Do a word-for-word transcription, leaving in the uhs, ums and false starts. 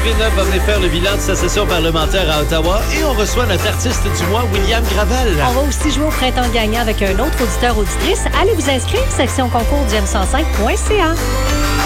Villeneuve va venir faire le bilan de sa session parlementaire à Ottawa et on reçoit notre artiste du mois, William Gravel. On va aussi jouer au printemps gagnant avec un autre auditeur-auditrice. Allez vous inscrire, section concours du m cent cinq point c a.